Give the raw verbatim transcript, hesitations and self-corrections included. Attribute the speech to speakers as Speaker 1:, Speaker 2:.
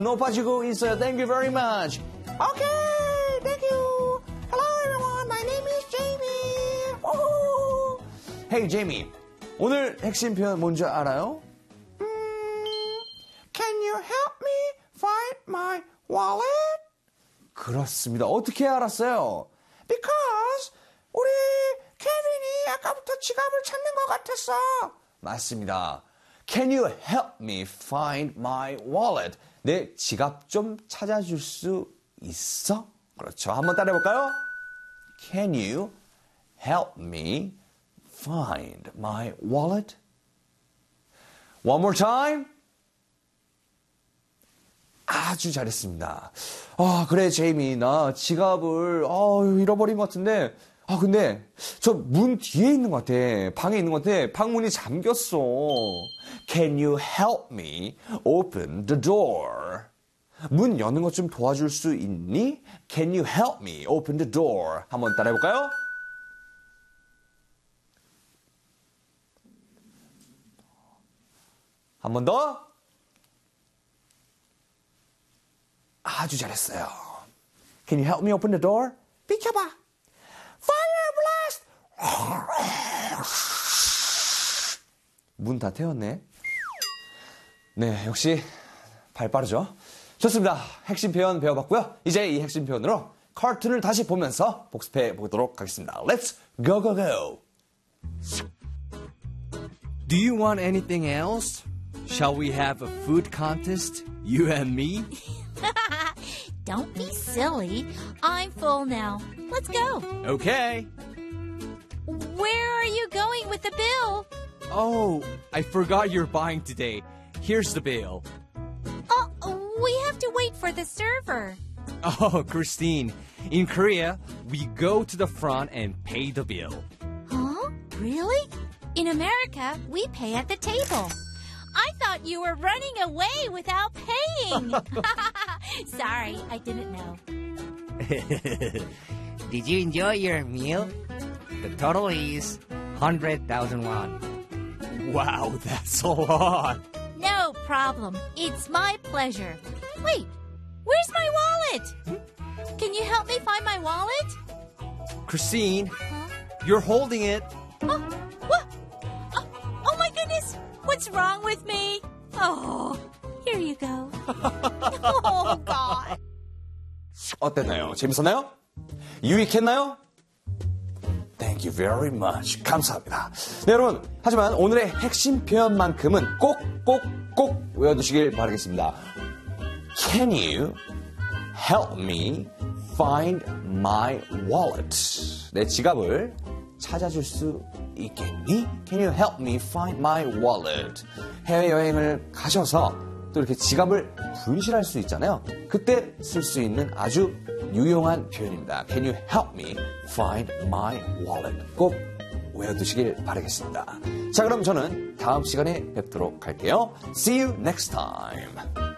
Speaker 1: 높아지고 있어요. Thank you very much. Okay, thank you. Hello everyone, my name is Jamie. Woo! Hey Jamie, 오늘 핵심 표현 뭔지 알아요?
Speaker 2: Mm, can you help me find my wallet?
Speaker 1: 그렇습니다. 어떻게 알았어요?
Speaker 2: Because 우리 케빈이 아까부터 지갑을 찾는 것 같았어.
Speaker 1: 맞습니다. Can you help me find my wallet? 내 지갑 좀 찾아줄 수 있어? 그렇죠. 한번 따라해볼까요? Can you help me find my wallet? One more time. 아주 잘했습니다. 아, 그래, 제이미. 나 지갑을, 아, 잃어버린 것 같은데. 아, 근데 저 문 뒤에 있는 것 같아. 방에 있는 것 같아. 방문이 잠겼어. Can you help me open the door? 문 여는 것 좀 도와줄 수 있니? Can you help me open the door? 한번 따라해볼까요? 한 번 더. 아주 잘했어요. Can you help me open the door?
Speaker 2: 비켜봐. Fire blast!
Speaker 1: 문 다 태웠네. 네, 역시 발 빠르죠. 좋습니다. 핵심 표현 배워봤고요. 이제 이 핵심 표현으로 카툰을 다시 보면서 복습해 보도록 하겠습니다. Let's go, go, go!
Speaker 3: Do you want anything else? Shall we have a food contest? You and me?
Speaker 4: Don't be silly. I'm full now. Let's go.
Speaker 3: Okay.
Speaker 4: Where are you going with the bill?
Speaker 3: Oh, I forgot you're buying today. Here's the bill.
Speaker 4: Oh, we have to wait for the server.
Speaker 3: Oh, Christine, in Korea, we go to the front and pay the bill.
Speaker 4: Huh? Really? In America, we pay at the table. I thought you were running away without paying. Sorry, I didn't know.
Speaker 5: Did you enjoy your meal? The total is one hundred thousand won.
Speaker 3: Wow, that's a lot.
Speaker 4: No problem. It's my pleasure. Wait, where's my wallet? Can you help me find my wallet?
Speaker 3: Christine,
Speaker 4: Huh?
Speaker 3: you're holding it.
Speaker 4: Oh, what? Oh, oh my goodness! What's wrong with me? Oh, here you go. Oh, God.
Speaker 1: 어땠나요? 재밌었나요? 유익했나요? Thank you very much. 감사합니다. 네, 여러분. 하지만 오늘의 핵심 표현만큼은 꼭, 꼭, 꼭 외워두시길 바라겠습니다. Can you help me find my wallet? 내 지갑을 찾아줄 수 있겠니? Can you help me find my wallet? 해외여행을 가셔서 또 이렇게 지갑을 분실할 수 있잖아요. 그때 쓸 수 있는 아주 유용한 표현입니다. Can you help me find my wallet? 꼭 외워두시길 바라겠습니다. 자, 그럼 저는 다음 시간에 뵙도록 할게요. See you next time.